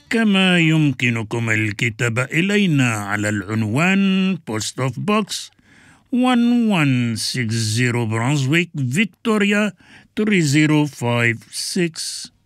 كما يمكنكم الكتابة إلينا على العنوان Post of Box 1160 Brunswick, Victoria 3056.